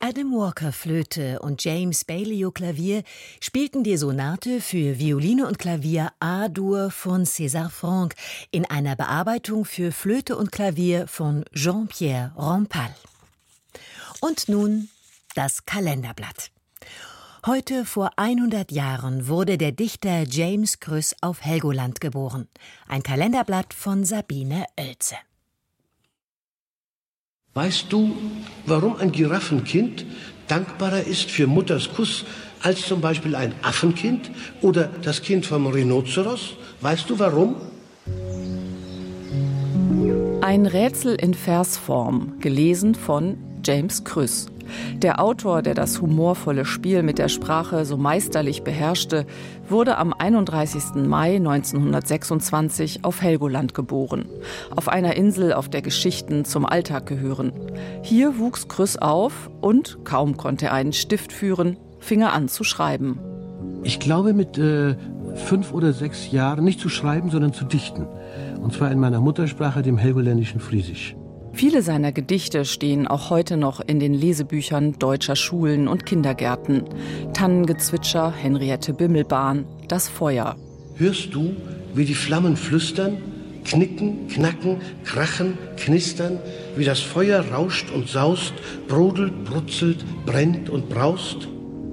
Adam Walker Flöte und James Bailey Klavier spielten die Sonate für Violine und Klavier A-Dur von César Franck in einer Bearbeitung für Flöte und Klavier von Jean-Pierre Rampal. Und nun das Kalenderblatt. Heute vor 100 Jahren wurde der Dichter James Krüss auf Helgoland geboren. Ein Kalenderblatt von Sabine Oelze. Weißt du, warum ein Giraffenkind dankbarer ist für Mutters Kuss als zum Beispiel ein Affenkind oder das Kind vom Rhinoceros? Weißt du warum? Ein Rätsel in Versform, gelesen von James Krüss. Der Autor, der das humorvolle Spiel mit der Sprache so meisterlich beherrschte, wurde am 31. Mai 1926 auf Helgoland geboren. Auf einer Insel, auf der Geschichten zum Alltag gehören. Hier wuchs Krüss auf und, kaum konnte er einen Stift führen, fing er an zu schreiben. Ich glaube mit 5 oder 6 Jahren nicht zu schreiben, sondern zu dichten. Und zwar in meiner Muttersprache, dem helgoländischen Friesisch. Viele seiner Gedichte stehen auch heute noch in den Lesebüchern deutscher Schulen und Kindergärten. Tannengezwitscher, Henriette Bimmelbahn, Das Feuer. Hörst du, wie die Flammen flüstern, knicken, knacken, krachen, knistern, wie das Feuer rauscht und saust, brodelt, brutzelt, brennt und braust?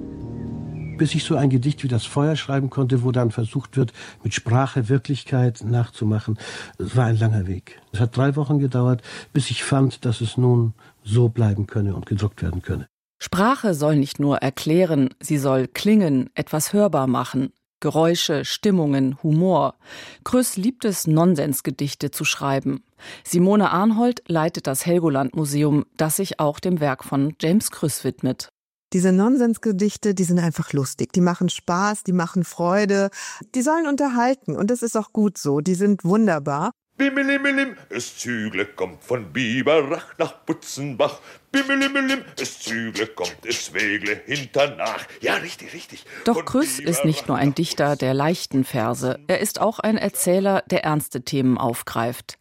Bis ich so ein Gedicht wie Das Feuer schreiben konnte, wo dann versucht wird, mit Sprache Wirklichkeit nachzumachen. Es war ein langer Weg. Es hat 3 Wochen gedauert, bis ich fand, dass es nun so bleiben könne und gedruckt werden könne. Sprache soll nicht nur erklären, sie soll klingen, etwas hörbar machen. Geräusche, Stimmungen, Humor. Krüss liebt es, Nonsensgedichte zu schreiben. Simone Arnhold leitet das Helgoland-Museum, das sich auch dem Werk von James Krüss widmet. Diese Nonsensgedichte, die sind einfach lustig. Die machen Spaß, die machen Freude. Die sollen unterhalten und das ist auch gut so. Die sind wunderbar. Bimmelimmelim, es Zügle kommt von Biberach nach Butzenbach. Bimmelimmelim, es Zügle kommt, es Wegle hinternach. Ja, richtig, richtig. Doch Krüss ist nicht nur ein Dichter der leichten Verse. Er ist auch ein Erzähler, der ernste Themen aufgreift.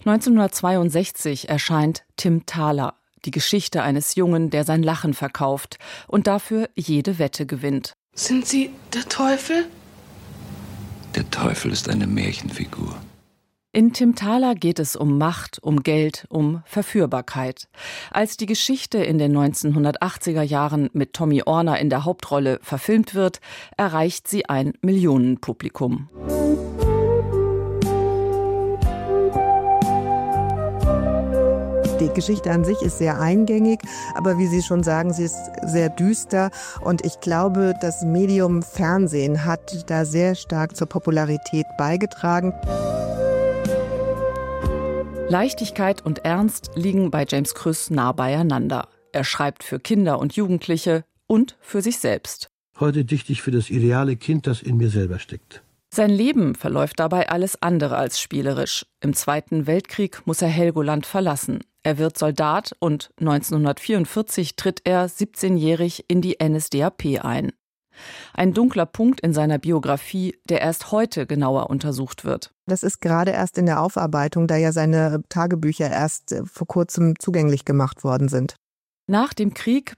1962 erscheint Tim Thaler. Die Geschichte eines Jungen, der sein Lachen verkauft und dafür jede Wette gewinnt. Sind Sie der Teufel? Der Teufel ist eine Märchenfigur. In Tim Thaler geht es um Macht, um Geld, um Verführbarkeit. Als die Geschichte in den 1980er Jahren mit Tommy Orner in der Hauptrolle verfilmt wird, erreicht sie ein Millionenpublikum. Die Geschichte an sich ist sehr eingängig, aber wie Sie schon sagen, sie ist sehr düster. Und ich glaube, das Medium Fernsehen hat da sehr stark zur Popularität beigetragen. Leichtigkeit und Ernst liegen bei James Krüss nah beieinander. Er schreibt für Kinder und Jugendliche und für sich selbst. Heute dichte ich für das ideale Kind, das in mir selber steckt. Sein Leben verläuft dabei alles andere als spielerisch. Im Zweiten Weltkrieg muss er Helgoland verlassen. Er wird Soldat und 1944 tritt er 17-jährig in die NSDAP ein. Ein dunkler Punkt in seiner Biografie, der erst heute genauer untersucht wird. Das ist gerade erst in der Aufarbeitung, da ja seine Tagebücher erst vor kurzem zugänglich gemacht worden sind. Nach dem Krieg